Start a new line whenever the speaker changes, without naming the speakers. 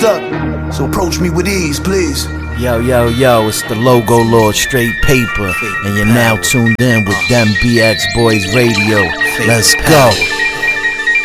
up, so approach me with ease, please.
Yo, it's the Logo Lord, Straight Paper, and you're now tuned in with them BX Boys Radio. Let's go.